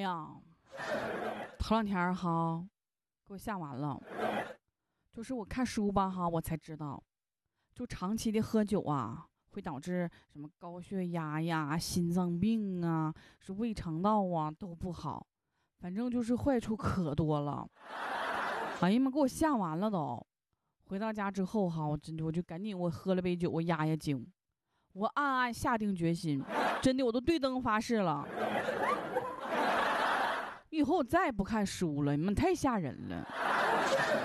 呀，头两天哈，给我吓完了。就是我看书吧哈，我才知道，就长期的喝酒啊，会导致什么高血压呀、心脏病啊、是胃肠道啊都不好，反正就是坏处可多了。哎呀妈，给我吓完了都。回到家之后哈，我就赶紧我喝了杯酒，我压压惊，我暗暗下定决心，真的我都对灯发誓了，以后我再也不看书了，你们太吓人了。